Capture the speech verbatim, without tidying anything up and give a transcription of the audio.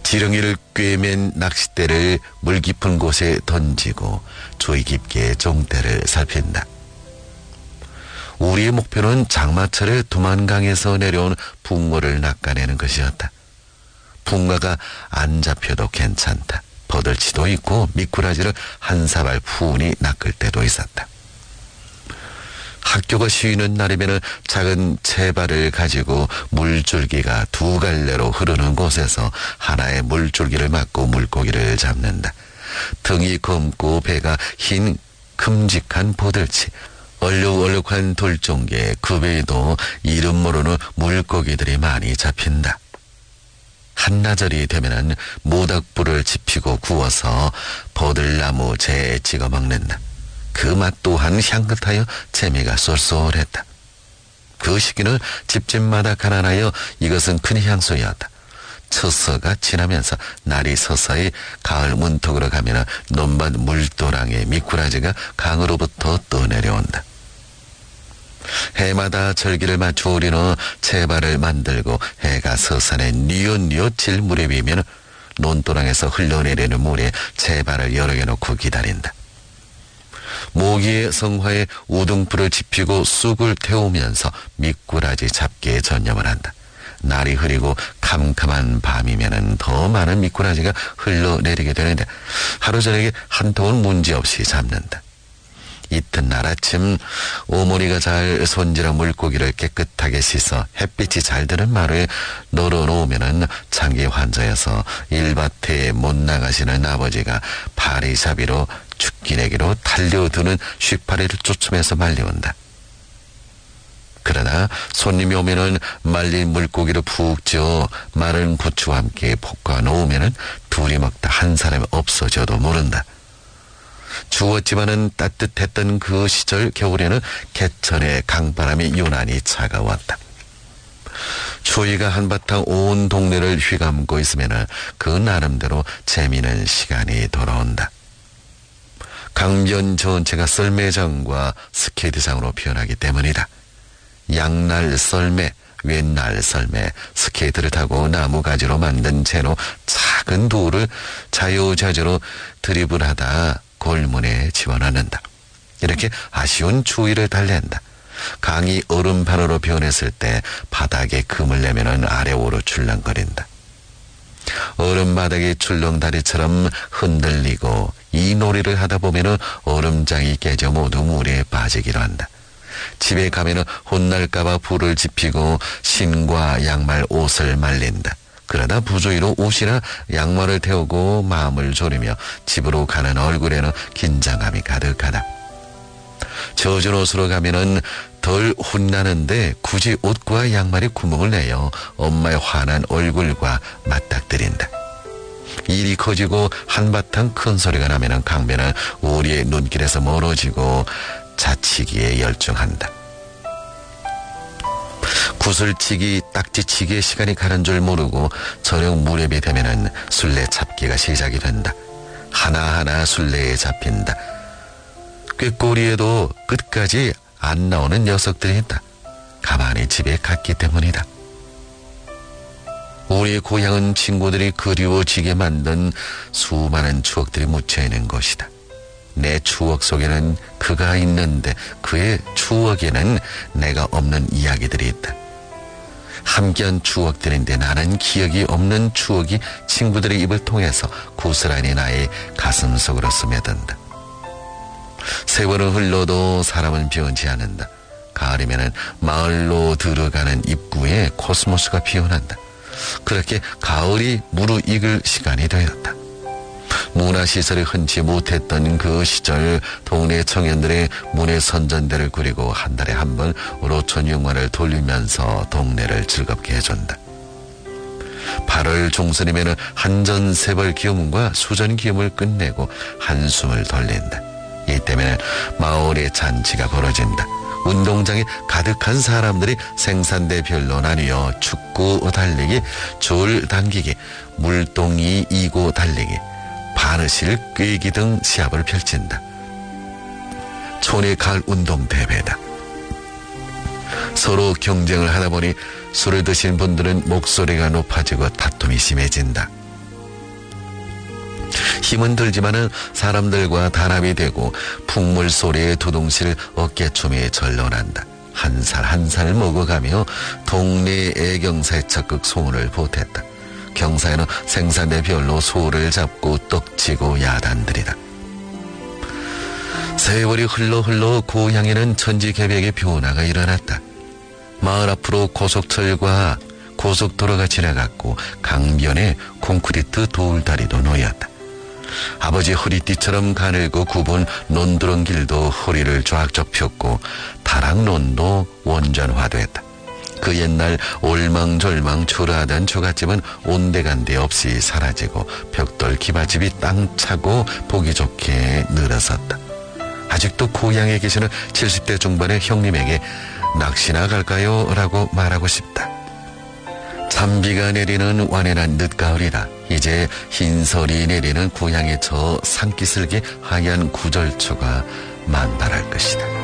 지렁이를 꿰맨 낚싯대를 물 깊은 곳에 던지고 조이 깊게 종대를 살핀다. 우리의 목표는 장마철에 두만강에서 내려온 붕어를 낚아내는 것이었다. 붕어가 안 잡혀도 괜찮다. 버들치도 있고 미꾸라지를 한 사발 푸니 낚을 때도 있었다. 학교가 쉬는 날이면 작은 채발을 가지고 물줄기가 두 갈래로 흐르는 곳에서 하나의 물줄기를 맞고 물고기를 잡는다. 등이 검고 배가 흰 큼직한 버들치, 얼룩얼룩한 돌종개, 그 배에도 이름 모르는 물고기들이 많이 잡힌다. 한나절이 되면은 모닥불을 지피고 구워서 버들나무 재에 찍어 먹는다. 그 맛 또한 향긋하여 재미가 쏠쏠했다. 그 시기는 집집마다 가난하여 이것은 큰 향수였다. 처서가 지나면서 날이 서서히 가을 문턱으로 가면 논밭 물도랑에 미꾸라지가 강으로부터 떠내려온다. 해마다 절기를 맞춰 우리는 채발을 만들고 해가 서산에 뉘엿뉘엿 질 무렵이면 논도랑에서 흘러내리는 물에 채발을 여러 개 놓고 기다린다. 모기의 성화에 우등불을 지피고 쑥을 태우면서 미꾸라지 잡기에 전념을 한다. 날이 흐리고 캄캄한 밤이면은 더 많은 미꾸라지가 흘러내리게 되는데 하루 저녁에 한 통은 문제없이 잡는다. 이튿날 아침 어머니가 잘 손질한 물고기를 깨끗하게 씻어 햇빛이 잘 드는 마루에 널어놓으면은 장기 환자여서 일밭에 못 나가시는 아버지가 파리잡이로 죽기내기로 달려드는 쥐파리를 쫓으면서 말려온다. 그러나 손님이 오면은 말린 물고기를 푹 쪄 마른 부추와 함께 볶아 놓으면은 둘이 먹다 한 사람이 없어져도 모른다. 추웠지만은 따뜻했던 그 시절 겨울에는 개천의 강바람이 유난히 차가웠다. 추위가 한바탕 온 동네를 휘감고 있으면은 그 나름대로 재미있는 시간이 돌아온다. 강변 전체가 썰매장과 스케이트장으로 변하기 때문이다. 양날 썰매, 왼날 썰매, 스케이트를 타고 나무가지로 만든 채로 작은 돌을 자유자재로 드리블하다 골문에 집어넣는다. 이렇게 아쉬운 추위를 달랜다. 강이 얼음판으로 변했을 때 바닥에 금을 내면은 아래오로 출렁거린다. 얼음바닥이 출렁다리처럼 흔들리고 이 놀이를 하다 보면은 얼음장이 깨져 모두 물에 빠지기로 한다. 집에 가면은 혼날까봐 불을 지피고 신과 양말 옷을 말린다. 그러다 부주의로 옷이나 양말을 태우고 마음을 졸이며 집으로 가는 얼굴에는 긴장감이 가득하다. 젖은 옷으로 가면은 덜 혼나는데 굳이 옷과 양말에 구멍을 내어 엄마의 화난 얼굴과 맞닥뜨린다. 일이 커지고 한바탕 큰 소리가 나면은 강변은 우리의 눈길에서 멀어지고 자치기에 열중한다. 구슬치기, 딱지치기의 시간이 가는 줄 모르고 저녁 무렵이 되면은 술래 잡기가 시작이 된다. 하나하나 술래에 잡힌다. 꾀꼬리에도 끝까지 안 나오는 녀석들이 있다. 가만히 집에 갔기 때문이다. 우리의 고향은 친구들이 그리워지게 만든 수많은 추억들이 묻혀있는 것이다. 내 추억 속에는 그가 있는데 그의 추억에는 내가 없는 이야기들이 있다. 함께한 추억들인데 나는 기억이 없는 추억이 친구들의 입을 통해서 고스란히 나의 가슴 속으로 스며든다. 세월은 흘러도 사람은 변치 않는다. 가을이면은 마을로 들어가는 입구에 코스모스가 피어난다. 그렇게 가을이 무르익을 시간이 되었다. 문화시설이 흔치 못했던 그 시절 동네 청년들의 문해선전대를 그리고 한 달에 한 번 로천 영화를 돌리면서 동네를 즐겁게 해준다. 팔월 중순이면 한전세벌 기염과 수전 기염을 끝내고 한숨을 돌린다. 이때면 마을의 잔치가 벌어진다. 운동장에 가득한 사람들이 생산대별로 나뉘어 축구 달리기, 줄 당기기, 물동이 이고 달리기, 바느실 꿰기 등 시합을 펼친다. 촌의 가을 운동 대회다. 서로 경쟁을 하다 보니 술을 드신 분들은 목소리가 높아지고 다툼이 심해진다. 힘은 들지만은 사람들과 단합이 되고 풍물 소리에 두둥실 어깨춤이 절로난다. 한 살 한 살 먹어가며 동네 애경사에 적극 소문을 보탰다. 경사에는 생사대별로 소를 잡고 떡치고 야단들이다. 세월이 흘러 흘러 고향에는 천지개벽의 변화가 일어났다. 마을 앞으로 고속철과 고속도로가 지나갔고 강변에 콘크리트 돌다리도 놓였다. 아버지 허리띠처럼 가늘고 굽은 논두렁길도 허리를 쫙 좁혔고 다락논도 원전화됐다. 그 옛날 올망졸망 초라하던 초가집은 온데간데 없이 사라지고 벽돌 기바집이 땅 차고 보기 좋게 늘어섰다. 아직도 고향에 계시는 칠십 대 중반의 형님에게 낚시나 갈까요? 라고 말하고 싶다. 찬비가 내리는 완연한 늦가을이다. 이제 흰설이 내리는 고향의 저 산기슭의 하얀 구절초가 만발할 것이다.